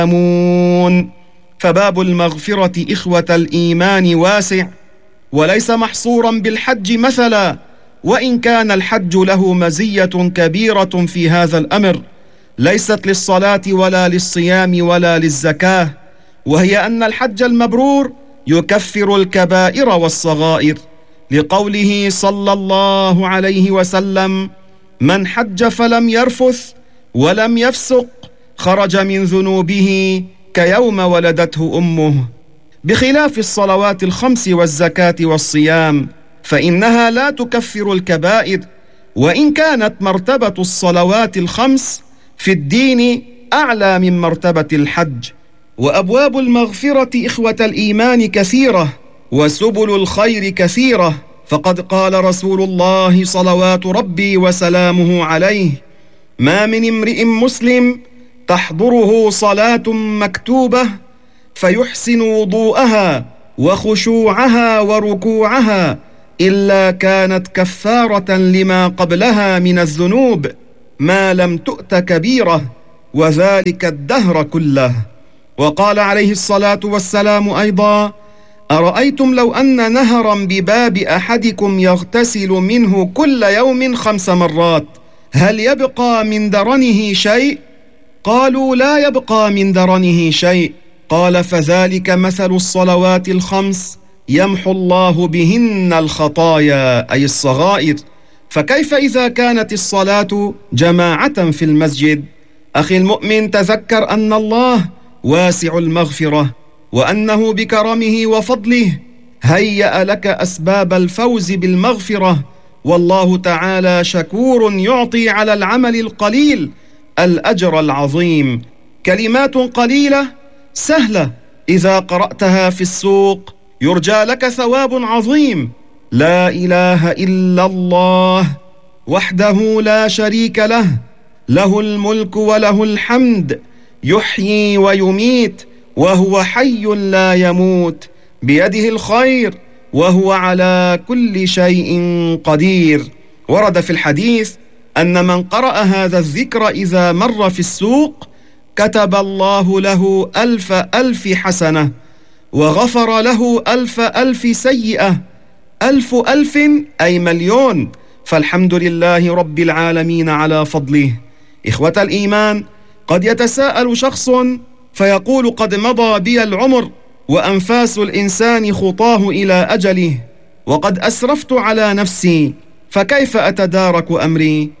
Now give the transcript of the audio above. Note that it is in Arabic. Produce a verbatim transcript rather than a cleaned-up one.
يعلمون. فباب المغفرة إخوة الإيمان واسع، وليس محصورا بالحج مثلا، وإن كان الحج له مزية كبيرة في هذا الأمر، ليست للصلاة ولا للصيام ولا للزكاة، وهي أن الحج المبرور يكفر الكبائر والصغائر، لقوله صلى الله عليه وسلم: من حج فلم يرفث ولم يفسق خرج من ذنوبه كيوم ولدته أمه، بخلاف الصلوات الخمس والزكاة والصيام، فإنها لا تكفر الكبائر، وإن كانت مرتبة الصلوات الخمس في الدين أعلى من مرتبة الحج. وأبواب المغفرة إخوة الإيمان كثيرة، وسبل الخير كثيرة، فقد قال رسول الله صلوات ربي وسلامه عليه: ما من امرئ مسلم تحضره صلاة مكتوبة فيحسن وضوءها وخشوعها وركوعها إلا كانت كفارة لما قبلها من الذنوب ما لم تؤت كبيرة، وذلك الدهر كله. وقال عليه الصلاة والسلام أيضا: أرأيتم لو أن نهرا بباب أحدكم يغتسل منه كل يوم خمس مرات هل يبقى من درنه شيء؟ قالوا: لا يبقى من درنه شيء. قال: فذلك مثل الصلوات الخمس يمحو الله بهن الخطايا، أي الصغائر، فكيف إذا كانت الصلاة جماعة في المسجد؟ أخي المؤمن، تذكر أن الله واسع المغفرة، وأنه بكرمه وفضله هيأ لك أسباب الفوز بالمغفرة، والله تعالى شكور يعطي على العمل القليل الأجر العظيم. كلمات قليلة سهلة إذا قرأتها في السوق يرجى لك ثواب عظيم: لا إله إلا الله وحده لا شريك له، له الملك وله الحمد، يحيي ويميت وهو حي لا يموت، بيده الخير وهو على كل شيء قدير. ورد في الحديث أن من قرأ هذا الذكر إذا مر في السوق كتب الله له ألف ألف حسنة، وغفر له ألف ألف سيئة. ألف ألف أي مليون، فالحمد لله رب العالمين على فضله. إخوة الإيمان، قد يتساءل شخص فيقول: قد مضى بي العمر وأنفاس الإنسان خطاه إلى أجله، وقد أسرفت على نفسي، فكيف أتدارك أمري؟